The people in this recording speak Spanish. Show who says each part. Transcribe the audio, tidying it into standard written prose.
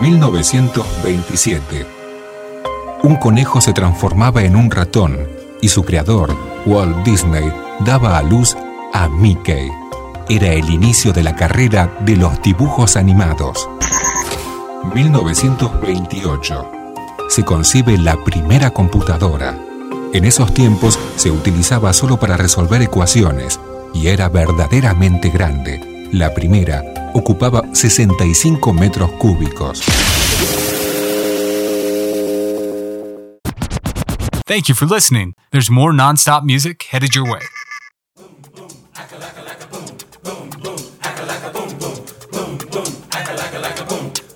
Speaker 1: 1927. Un conejo se transformaba en un ratón y su creador, Walt Disney, daba a luz a Mickey. Era el inicio de la carrera de los dibujos animados. 1928. Se concibe la primera computadora. En esos tiempos se utilizaba solo para resolver ecuaciones y era verdaderamente grande. La primera ocupaba 65 metros cúbicos.
Speaker 2: Thank you for listening. There's more non-stop music headed your way.